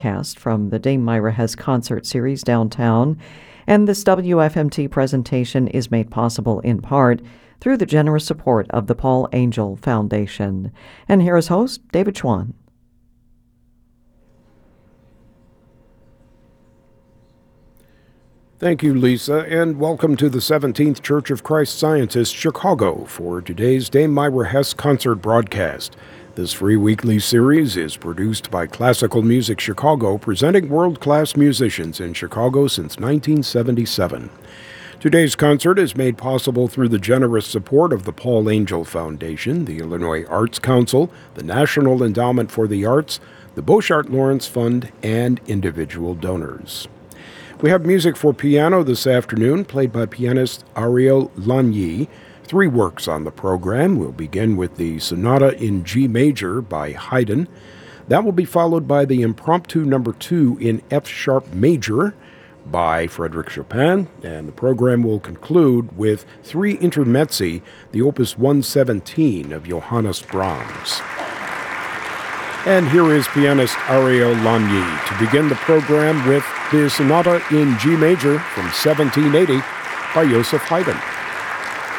Cast from the Dame Myra Hess concert series downtown, and this WFMT presentation is made possible in part through the generous support of the Paul Angel Foundation. And here is host David Schwann. Thank you, Lisa, and welcome to the 17th Church of Christ Scientist, Chicago, for today's Dame Myra Hess concert broadcast. This free weekly series is produced by Classical Music Chicago, presenting world-class musicians in Chicago since 1977. Today's concert is made possible through the generous support of the Paul Angel Foundation, the Illinois Arts Council, the National Endowment for the Arts, the Boshart Lawrence Fund, and individual donors. We have music for piano this afternoon, played by pianist Ariel Lagny. 3 works on the program. We'll begin with the Sonata in G Major by Haydn. That will be followed by the Impromptu No. 2 in F-sharp Major by Frédéric Chopin, and the program will conclude with 3 intermezzi, the Opus 117 of Johannes Brahms. And here is pianist Ariel Lagny to begin the program with the Sonata in G Major from 1780 by Joseph Haydn.